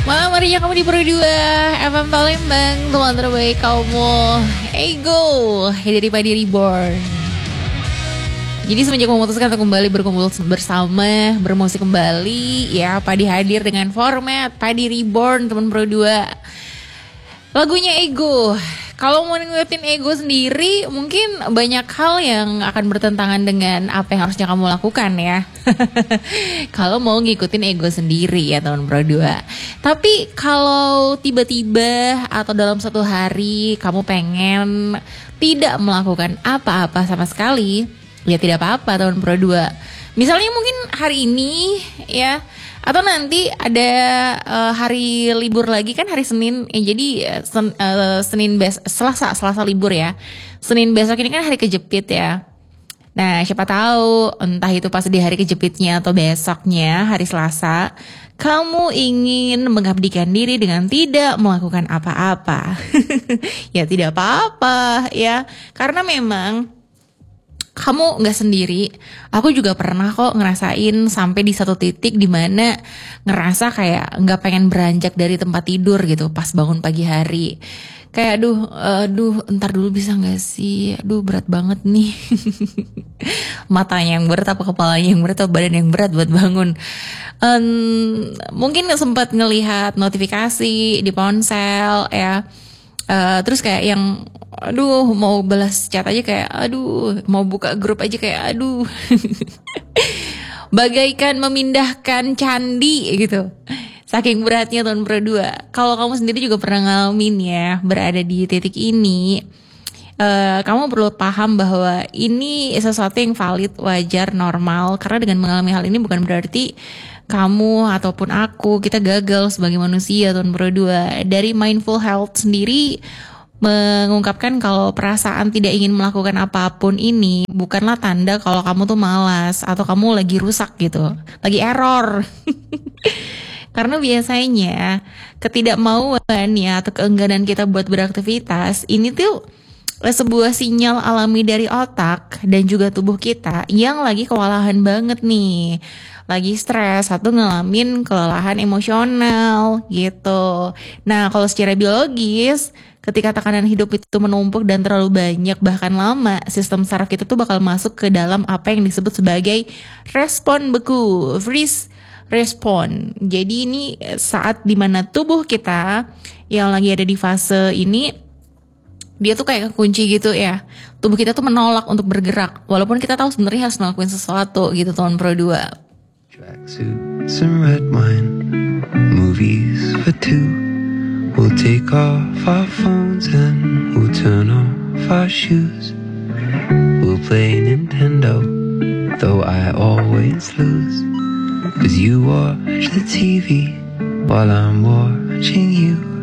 Malam harinya kamu di Pro 2 FM Palembang, teman terbaik kamu. Ego dari Padi Reborn. Jadi semenjak memutuskan untuk kembali berkumpul bersama, bermusik kembali, ya Padi hadir dengan format Padi Reborn, teman Pro 2. Lagunya Ego. Kalau mau ngikutin Ego sendiri, mungkin banyak hal yang akan bertentangan dengan apa yang harusnya kamu lakukan ya. Kalau mau ngikutin Ego sendiri ya teman Pro 2. Tapi kalau tiba-tiba atau dalam satu hari kamu pengen tidak melakukan apa-apa sama sekali, ya tidak apa-apa teman Pro 2. Misalnya mungkin hari ini ya, atau nanti ada hari libur lagi kan hari Senin, jadi Senin Selasa libur ya. Senin besok ini kan hari kejepit ya. Nah siapa tahu entah itu pas di hari kejepitnya atau besoknya hari Selasa, kamu ingin mengabdikan diri dengan tidak melakukan apa-apa. Ya tidak apa-apa ya, karena memang kamu gak sendiri. Aku juga pernah kok ngerasain sampai di satu titik dimana ngerasa kayak gak pengen beranjak dari tempat tidur gitu pas bangun pagi hari. Kayak aduh ntar dulu bisa gak sih, aduh berat banget nih. Matanya yang berat apa kepalanya yang berat atau badan yang berat buat bangun. Mungkin sempat ngelihat notifikasi di ponsel ya. Terus kayak yang aduh mau balas chat aja kayak aduh, mau buka grup aja kayak aduh. Bagaikan memindahkan candi gitu. Saking beratnya tahun Pro 2. Kalau kamu sendiri juga pernah ngalamin ya berada di titik ini, kamu perlu paham bahwa ini sesuatu yang valid, wajar, normal. Karena dengan mengalami hal ini bukan berarti kamu ataupun aku kita gagal sebagai manusia tahun Pro 2. Dari Mindful Health sendiri mengungkapkan kalau perasaan tidak ingin melakukan apapun ini bukanlah tanda kalau kamu tuh malas atau kamu lagi rusak gitu, lagi error. Karena biasanya ketidakmauan ya atau keengganan kita buat beraktivitas ini tuh sebuah sinyal alami dari otak dan juga tubuh kita yang lagi kewalahan banget nih, lagi stres atau ngalamin kelelahan emosional gitu. Nah kalau secara biologis, ketika tekanan hidup itu menumpuk dan terlalu banyak bahkan lama, sistem saraf kita tuh bakal masuk ke dalam apa yang disebut sebagai respon beku, freeze respon. Jadi ini saat dimana tubuh kita yang lagi ada di fase ini, dia tuh kayak kekunci gitu ya. Tubuh kita tuh menolak untuk bergerak walaupun kita tahu sebenarnya harus ngelakuin sesuatu gitu tahun Pro 2. Tracksuits and red wine, movies for two. We'll take off our phones and we'll turn off our shoes. We'll play Nintendo, though I always lose. 'Cause you watch the TV while I'm watching you.